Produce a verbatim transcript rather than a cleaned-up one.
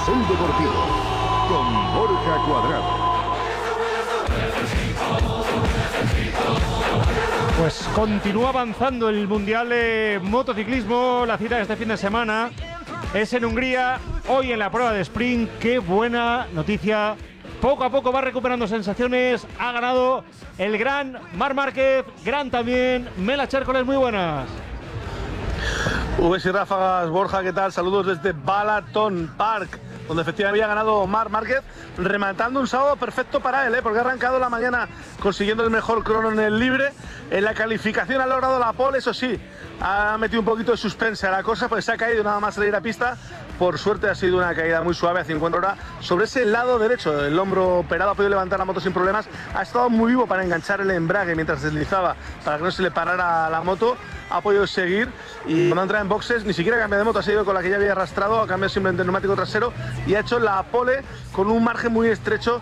Carrusel Deportivo con Borja Cuadrado. Pues continúa avanzando el Mundial de Motociclismo. La cita de este fin de semana es en Hungría, hoy en la prueba de sprint. Qué buena noticia. Poco a poco va recuperando sensaciones. Ha ganado el gran Marc Márquez, gran también Mela Chércoles. Muy buenas. Uves y ráfagas, Borja, ¿qué tal? Saludos desde Balaton Park, donde efectivamente había ganado Marc Márquez, rematando un sábado perfecto para él, ¿eh? Porque ha arrancado la mañana consiguiendo el mejor crono en el libre. En la calificación ha logrado la pole, eso sí, ha metido un poquito de suspense a la cosa, pues se ha caído nada más salir a pista. Por suerte ha sido una caída muy suave a cincuenta horas sobre ese lado derecho. El hombro operado, ha podido levantar la moto sin problemas. Ha estado muy vivo para enganchar el embrague mientras deslizaba para que no se le parara la moto. Ha podido seguir y cuando entra en boxes ni siquiera cambia de moto, ha seguido con la que ya había arrastrado, ha cambiado simplemente el neumático trasero y ha hecho la pole con un margen muy estrecho